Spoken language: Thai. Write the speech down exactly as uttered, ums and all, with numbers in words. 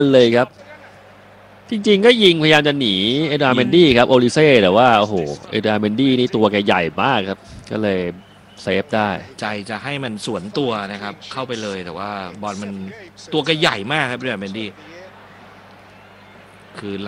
เลยครับจริงๆก็ยิงพยายามจะหนีเอดาร์เมนดี้ครับโอลิเซ่แต่ว่าโอ้โหเอดาร์เมนดี้นี่ตัวแกใหญ่มากครับก็เลยเซฟได้ใจจะให้มันสวนตัวนะครับเข้าไปเลยแต่ว่าบอลมันตัวแกใหญ่มากครับเรอัลเมนดี้คือ